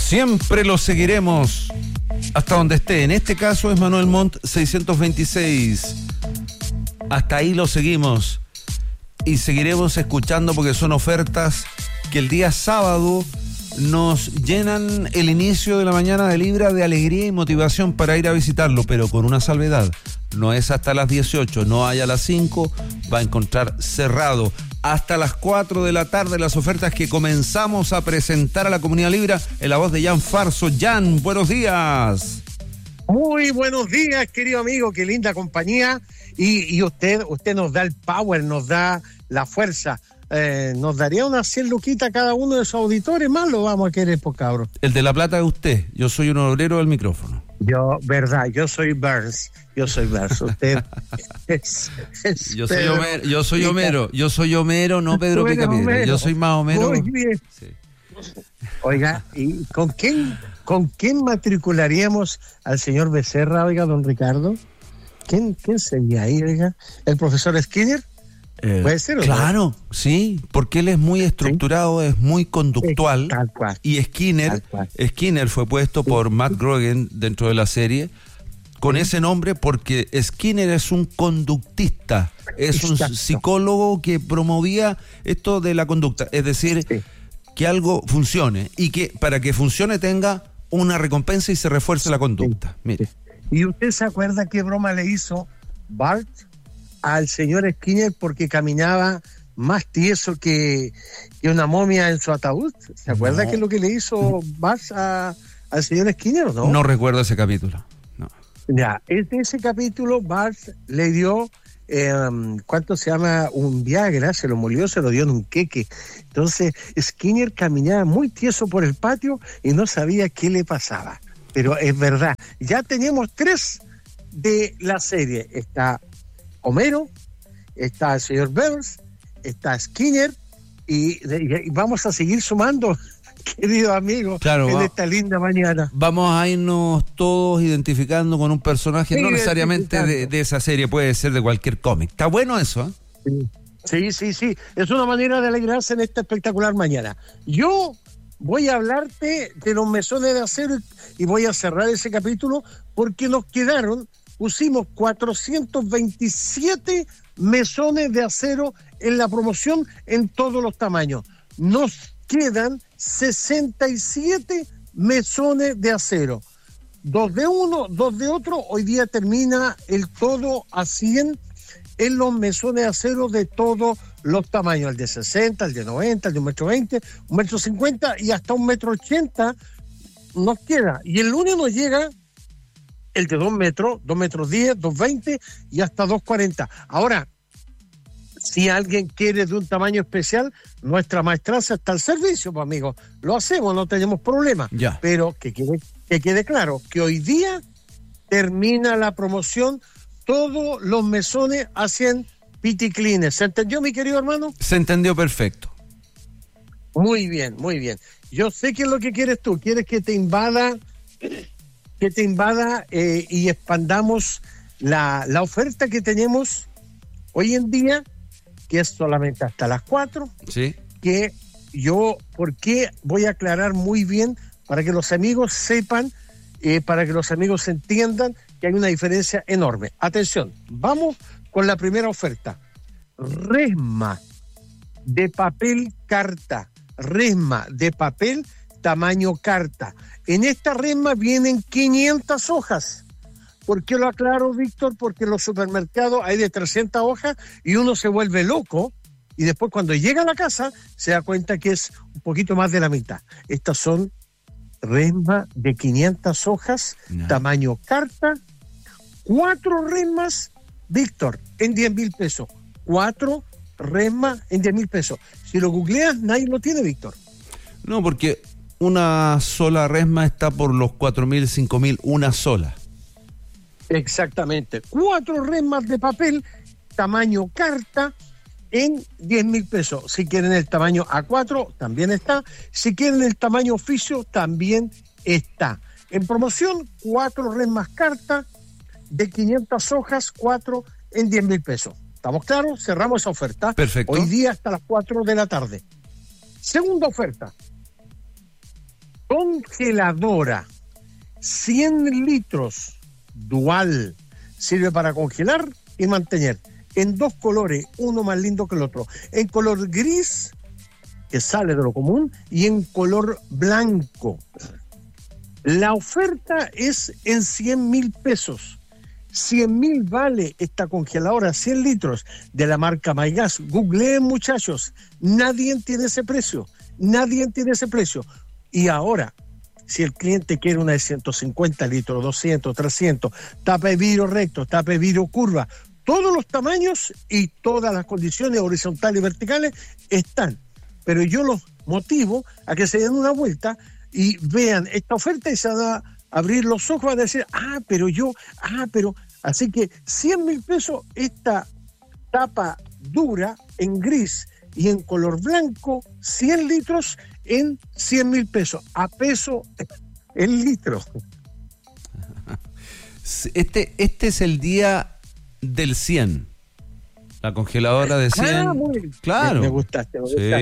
Siempre lo seguiremos hasta donde esté. En este caso es Manuel Montt 626. Hasta ahí lo seguimos. Y seguiremos escuchando porque son ofertas que el día sábado nos llenan el inicio de la mañana de Libra de alegría y motivación para ir a visitarlo, pero con una salvedad. No es hasta las 18, no hay a las 5, va a encontrar cerrado. Hasta las 4 de la tarde las ofertas que comenzamos a presentar a la comunidad Libra en la voz de Jan Farso. Jan, buenos días. Muy buenos días, querido amigo, qué linda compañía. Y usted nos da el power, nos da la fuerza. Nos daría unas 100 luquitas a cada uno de sus auditores, más lo vamos a querer, por cabrón. El de la plata es usted, yo soy un obrero del micrófono. Yo soy Burns. Usted yo soy Homero, no Pedro Picapiedra. Yo soy más Homero. Muy bien. Sí. Oiga, ¿y con quién matricularíamos al señor Becerra, oiga, don Ricardo? ¿Quién sería ahí, oiga? ¿El profesor Skinner? ¿Puede ser o claro, no? Sí, porque él es muy estructurado, ¿sí? Es muy conductual. Tal cual. Y Skinner fue puesto por Matt Groening dentro de la serie con ese nombre porque Skinner es un conductista, es un psicólogo que promovía esto de la conducta, es decir, que algo funcione y que para que funcione tenga una recompensa y se refuerce la conducta. Mire. ¿Y usted se acuerda qué broma le hizo Bart al señor Skinner porque caminaba más tieso que una momia en su ataúd? ¿Se acuerda qué es lo que le hizo Bart al señor Skinner o no? No recuerdo ese capítulo. No. Ya, en ese capítulo Bart le dio ¿cuánto se llama? Un Viagra, se lo molió, se lo dio en un queque. Entonces Skinner caminaba muy tieso por el patio y no sabía qué le pasaba. Pero es verdad, ya tenemos 3 de la serie. Está Homero, está el señor Burns, está Skinner y vamos a seguir sumando, querido amigo, claro, en esta linda mañana. Vamos a irnos todos identificando con un personaje, no necesariamente de esa serie, puede ser de cualquier cómic. Está bueno eso, ¿eh? Sí. Es una manera de alegrarse en esta espectacular mañana. Yo voy a hablarte de los mesones de acero y voy a cerrar ese capítulo porque pusimos 427 mesones de acero en la promoción en todos los tamaños. Nos quedan 67 mesones de acero. 2 de uno, 2 de otro. Hoy día termina el todo a 100 en los mesones de acero de todos los tamaños. El de 60, el de 90, el de 1,20 m, 1,50 m y hasta 1,80 m nos queda. Y el lunes nos llega el de 2 metros, 2,10 metros, 2,20 y hasta 2,40. Ahora, si alguien quiere de un tamaño especial, nuestra maestraza está al servicio, pues amigos. Lo hacemos, no tenemos problema. Ya. Pero que quede claro que hoy día termina la promoción, todos los mesones a 100 Pity Cleaner. ¿Se entendió, mi querido hermano? Se entendió perfecto. Muy bien. Yo sé que es lo que quieres tú. Quieres que te invada y expandamos la oferta que tenemos hoy en día, que es solamente hasta las 4. Sí. Que yo, ¿por qué? Voy a aclarar muy bien para que los amigos sepan, para que los amigos entiendan que hay una diferencia enorme. Atención, vamos con la primera oferta. Resma de papel carta. Resma de papel tamaño carta. En esta resma vienen 500 hojas. ¿Por qué lo aclaro, Víctor? Porque en los supermercados hay de 300 hojas y uno se vuelve loco y después cuando llega a la casa se da cuenta que es un poquito más de la mitad. Estas son resma de 500 hojas, tamaño carta. 4 resmas, Víctor, en 10,000 pesos. 4 resmas en 10,000 pesos. Si lo googleas, nadie lo tiene, Víctor. No, porque una sola resma está por los 4,000, 5,000, una sola. Exactamente. 4 resmas de papel, tamaño carta, en 10,000 pesos. Si quieren el tamaño A4, también está. Si quieren el tamaño oficio, también está. En promoción, 4 resmas carta de 500 hojas, 4 en 10,000 pesos. ¿Estamos claros? Cerramos esa oferta. Perfecto. Hoy día hasta las 4 de la tarde. Segunda oferta. congeladora, 100 litros, dual, sirve para congelar y mantener, en 2 colores, uno más lindo que el otro, en color gris, que sale de lo común, y en color blanco. La oferta es en 100.000 pesos. 100.000 vale esta congeladora, 100 litros, de la marca Maygas. Googleen, muchachos, nadie tiene ese precio, Y ahora, si el cliente quiere una de 150 litros, 200, 300, tapa de vidrio recto, tapa de vidrio curva, todos los tamaños y todas las condiciones horizontales y verticales están. Pero yo los motivo a que se den una vuelta y vean esta oferta y se van a abrir los ojos, van a decir, pero... Así que 100.000 pesos esta tapa dura en gris y en color blanco, 100 litros en 100.000 pesos, a peso el litro. Este es el día del 100. La congeladora de 100. Muy bien. Claro. Me gustaste.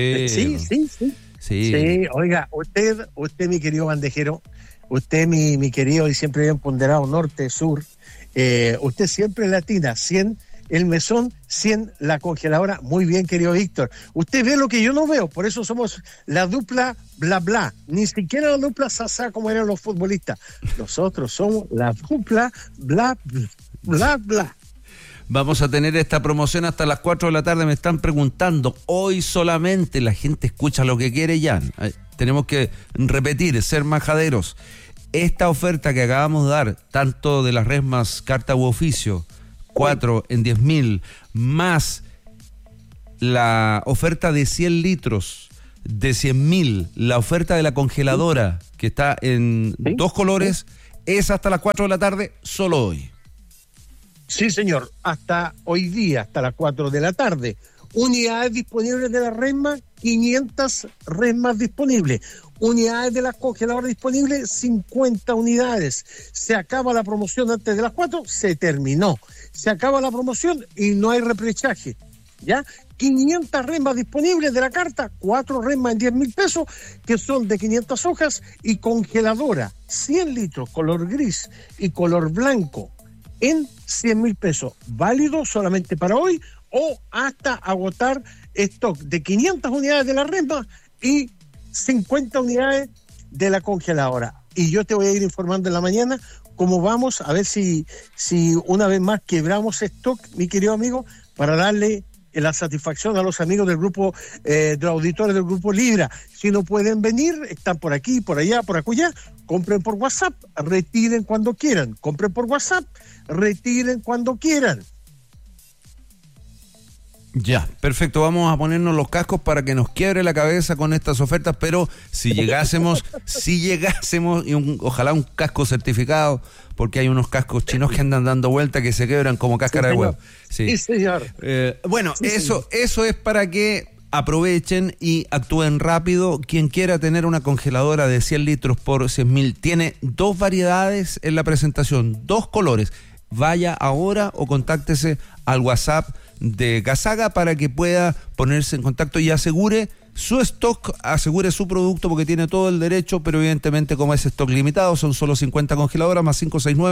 Sí. Oiga, usted mi querido bandejero, usted mi querido y siempre bien ponderado norte, sur, usted siempre latina, 100 el mesón, 100 la congeladora. Muy bien, querido Víctor. Usted ve lo que yo no veo, por eso somos la dupla bla bla, ni siquiera la dupla sasá como eran los futbolistas. Nosotros somos la dupla bla bla bla. Vamos a tener esta promoción hasta las 4 de la tarde. Me están preguntando, hoy solamente la gente escucha lo que quiere, Jan. Tenemos que repetir, ser majaderos. Esta oferta que acabamos de dar, tanto de las resmas carta u oficio, 4 en 10.000, más la oferta de 100 litros de 100.000, la oferta de la congeladora que está en 2 colores, es hasta las 4 de la tarde, solo hoy. Sí, señor, hasta hoy día, hasta las 4 de la tarde. Unidades disponibles de la resma, 500 resmas disponibles. Unidades de las congeladoras disponibles, 50 unidades. Se acaba la promoción antes de las 4, se terminó. Se acaba la promoción y no hay reprechaje. ¿Ya? 500 resmas disponibles de la carta, 4 resmas en 10.000 pesos, que son de 500 hojas, y congeladora, 100 litros, color gris y color blanco, en 100.000 pesos. Válido solamente para hoy o hasta agotar stock de 500 unidades de la resma y 50 unidades de la congeladora. Y yo te voy a ir informando en la mañana cómo vamos, a ver si una vez más quebramos stock, mi querido amigo, para darle la satisfacción a los amigos del grupo, de los auditores del grupo Libra. Si no pueden venir, están por aquí, por allá, por acullá, compren por WhatsApp, retiren cuando quieran. Compren por WhatsApp, retiren cuando quieran. Ya, perfecto, vamos a ponernos los cascos para que nos quiebre la cabeza con estas ofertas, pero si llegásemos y ojalá un casco certificado, porque hay unos cascos chinos que andan dando vuelta que se quebran como cáscara de huevo. Sí, señor. Bueno, sí, eso es para que aprovechen y actúen rápido. Quien quiera tener una congeladora de 100 litros por 100.000, tiene 2 variedades en la presentación, 2 colores. Vaya ahora o contáctese al WhatsApp de Gasaga para que pueda ponerse en contacto y asegure su stock, asegure su producto, porque tiene todo el derecho, pero evidentemente como es stock limitado, son solo 50 congeladoras más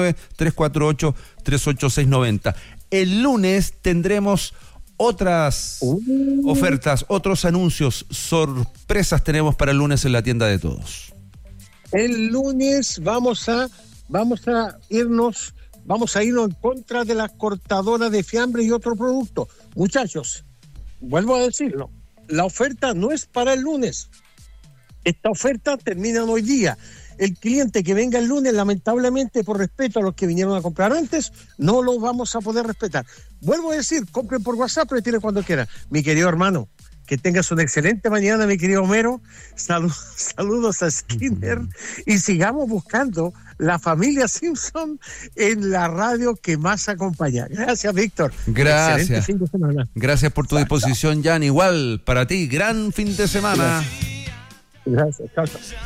569-348-38690. El lunes tendremos otras ofertas, otros anuncios, sorpresas tenemos para el lunes en la tienda de todos. El lunes vamos a irnos en contra de las cortadoras de fiambre y otro producto. Muchachos, vuelvo a decirlo, la oferta no es para el lunes. Esta oferta termina hoy día. El cliente que venga el lunes, lamentablemente, por respeto a los que vinieron a comprar antes, no lo vamos a poder respetar. Vuelvo a decir, compren por WhatsApp, retiren cuando quieran. Mi querido hermano, que tengas una excelente mañana, mi querido Homero. Saludos a Skinner y sigamos buscando la familia Simpson en la radio que más acompaña. Gracias, Víctor. Gracias. Excelente fin de semana. Gracias por tu disposición, Jan. Igual para ti, gran fin de semana. Gracias. Chao, chao.